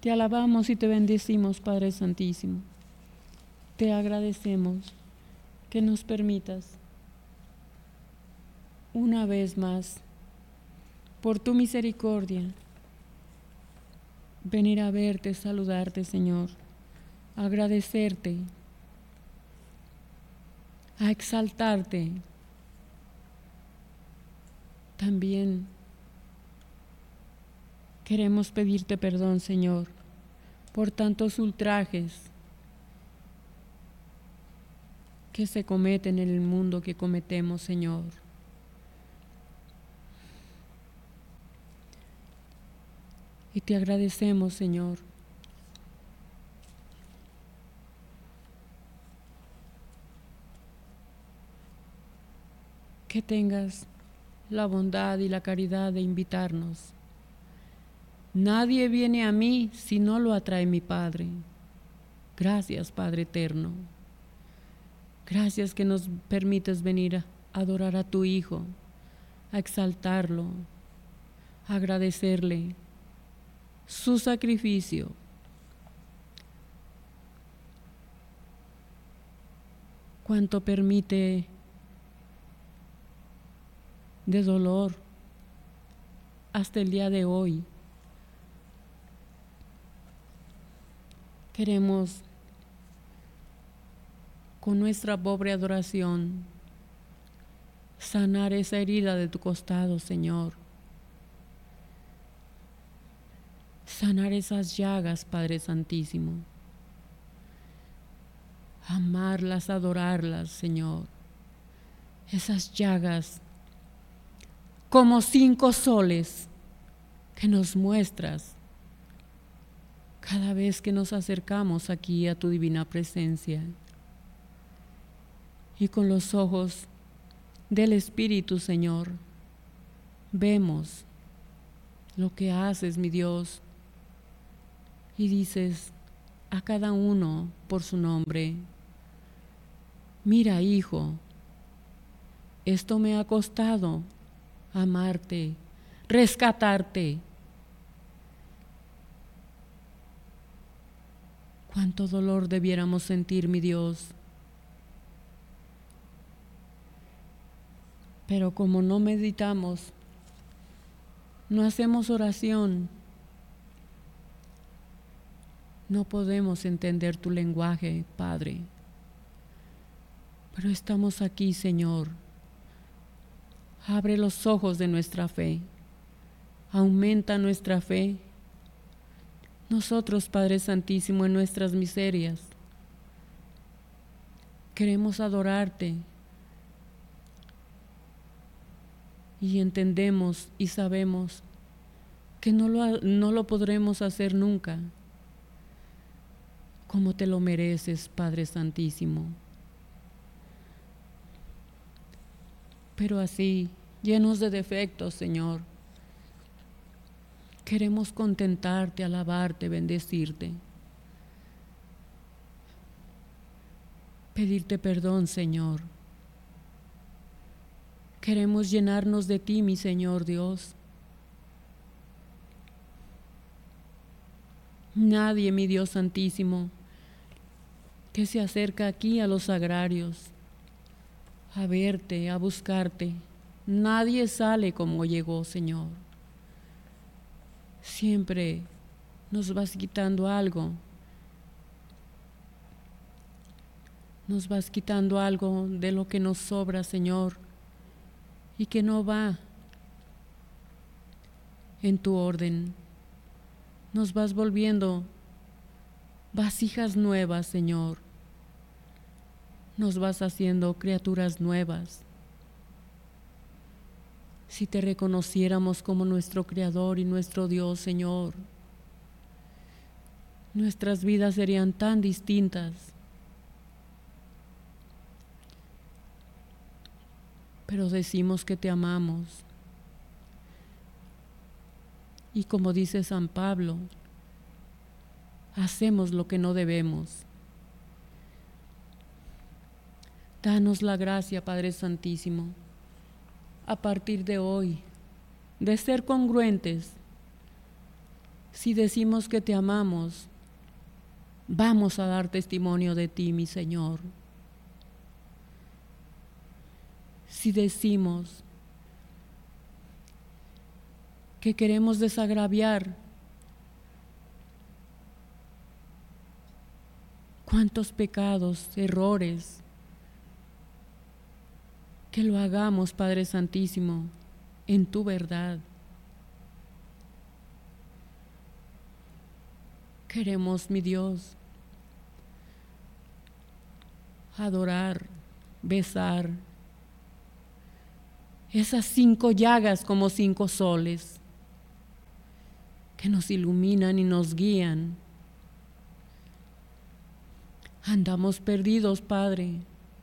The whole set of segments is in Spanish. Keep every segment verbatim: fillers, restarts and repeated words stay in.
Te alabamos y te bendecimos, Padre Santísimo. Te agradecemos que nos permitas una vez más, por tu misericordia, venir a verte, saludarte, Señor, a agradecerte, a exaltarte. También queremos pedirte perdón, Señor, por tantos ultrajes que se cometen en el mundo que cometemos, Señor. Y te agradecemos, Señor, que tengas la bondad y la caridad de invitarnos. Nadie viene a mí si no lo atrae mi Padre. Gracias, Padre eterno. Gracias que nos permites venir a adorar a tu Hijo, a exaltarlo, a agradecerle su sacrificio. Cuánto permite de dolor hasta el día de hoy. Queremos con nuestra pobre adoración sanar esa herida de tu costado, Señor. Sanar esas llagas, Padre Santísimo. Amarlas, adorarlas, Señor. Esas llagas como cinco soles que nos muestras cada vez que nos acercamos aquí a tu divina presencia. Y con los ojos del Espíritu, Señor, vemos lo que haces, mi Dios, y dices a cada uno por su nombre: mira, hijo, esto me ha costado amarte, rescatarte. Cuánto dolor debiéramos sentir, mi Dios. Pero como no meditamos, no hacemos oración, no podemos entender tu lenguaje, Padre. Pero estamos aquí, Señor. Abre los ojos de nuestra fe. Aumenta nuestra fe. Nosotros, Padre Santísimo, en nuestras miserias, queremos adorarte. Y entendemos y sabemos que no lo, no lo podremos hacer nunca como te lo mereces, Padre Santísimo. Pero así, llenos de defectos, Señor, queremos contentarte, alabarte, bendecirte. Pedirte perdón, Señor. Queremos llenarnos de ti, mi Señor Dios. Nadie, mi Dios Santísimo, que se acerca aquí a los sagrarios, a verte, a buscarte, nadie sale como llegó, Señor. Siempre nos vas quitando algo. Nos vas quitando algo de lo que nos sobra, Señor, y que no va en tu orden. Nos vas volviendo vasijas nuevas, Señor. Nos vas haciendo criaturas nuevas. Si te reconociéramos como nuestro Creador y nuestro Dios, Señor, nuestras vidas serían tan distintas. Pero decimos que te amamos. Y como dice San Pablo, hacemos lo que no debemos. Danos la gracia, Padre Santísimo, a partir de hoy, de ser congruentes Si decimos que te amamos, vamos a dar testimonio de ti, mi Señor. Si decimos que queremos desagraviar, cuántos pecados, errores, que lo hagamos, Padre Santísimo, en tu verdad. Queremos, mi Dios, adorar, besar esas cinco llagas como cinco soles que nos iluminan y nos guían. Andamos perdidos, Padre.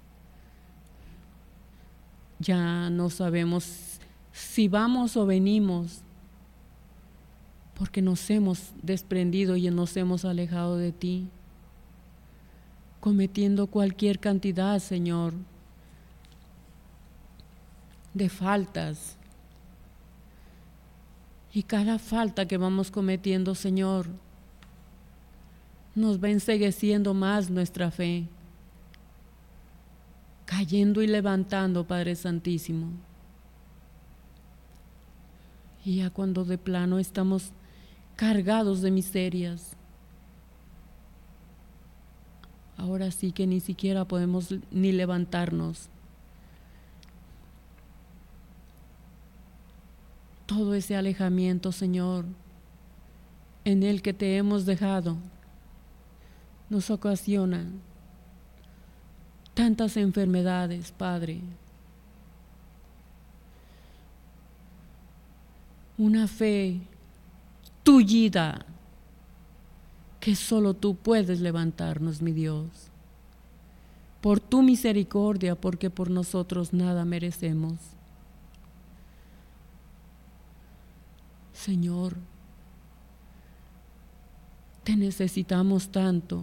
Ya no sabemos si vamos o venimos, porque nos hemos desprendido y nos hemos alejado de ti, cometiendo cualquier cantidad, Señor, de faltas. Y cada falta que vamos cometiendo, Señor, nos va encegueciendo más nuestra fe, cayendo y levantando, Padre Santísimo. Y ya cuando de plano estamos cargados de miserias, ahora sí que ni siquiera podemos ni levantarnos. Todo ese alejamiento, Señor, en el que te hemos dejado, nos ocasiona tantas enfermedades, Padre. Una fe tullida que solo tú puedes levantarnos, mi Dios. Por tu misericordia, porque por nosotros nada merecemos. Señor, te necesitamos tanto.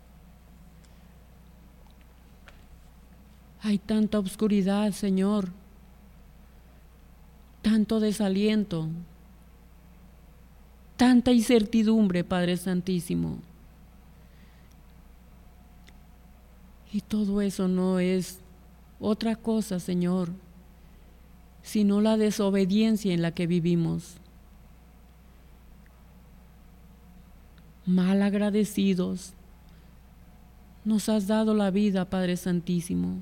Hay tanta oscuridad, Señor, tanto desaliento, tanta incertidumbre, Padre Santísimo. Y todo eso no es otra cosa, Señor, sino la desobediencia en la que vivimos. Mal agradecidos, nos has dado la vida, Padre Santísimo.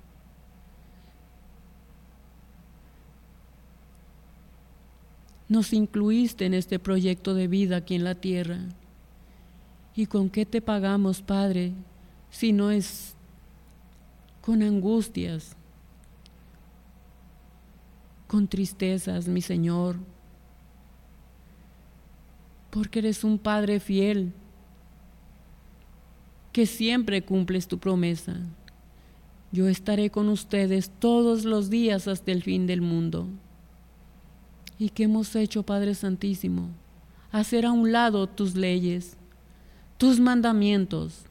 Nos incluiste en este proyecto de vida aquí en la tierra. ¿Y con qué te pagamos, Padre, si no es con angustias, con tristezas, mi Señor? Porque eres un Padre fiel, que siempre cumples tu promesa. Yo estaré con ustedes todos los días hasta el fin del mundo. ¿Y qué hemos hecho, Padre Santísimo? Hacer a un lado tus leyes, tus mandamientos.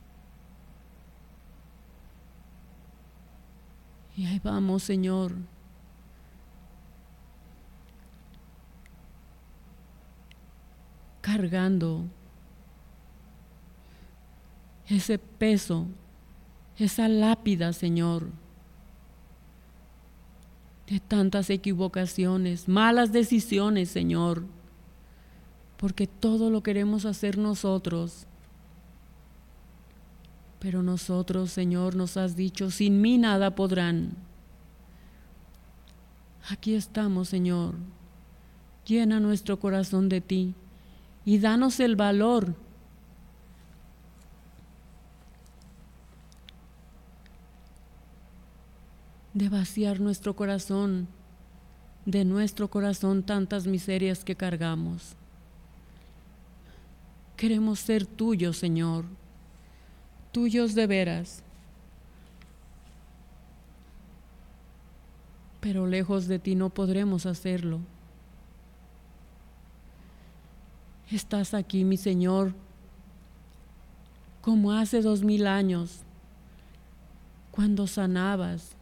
Y ahí vamos, Señor, cargando ese peso, esa lápida, Señor, de tantas equivocaciones, malas decisiones, Señor, porque todo lo queremos hacer nosotros. Pero nosotros, Señor, nos has dicho, sin mí nada podrán. Aquí estamos, Señor. Llena nuestro corazón de ti y danos el valor de vaciar nuestro corazón, de nuestro corazón tantas miserias que cargamos. Queremos ser tuyos, Señor, tuyos de veras, pero lejos de ti no podremos hacerlo. Estás aquí, mi Señor, como hace dos mil años, cuando sanabas,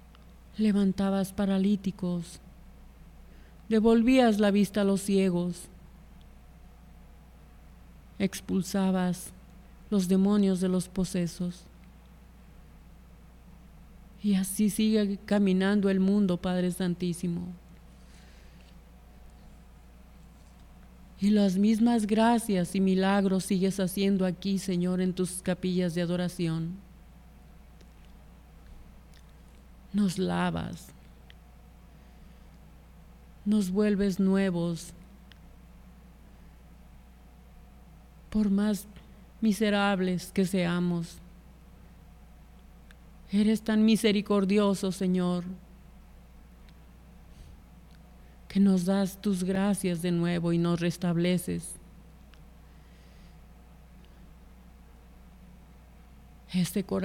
levantabas paralíticos, devolvías la vista a los ciegos, expulsabas los demonios de los posesos. Y así sigue caminando el mundo, Padre Santísimo. Y las mismas gracias y milagros sigues haciendo aquí, Señor, en tus capillas de adoración. Nos lavas, nos vuelves nuevos, por más miserables que seamos. Eres tan misericordioso, Señor, que nos das tus gracias de nuevo y nos restableces. Este corazón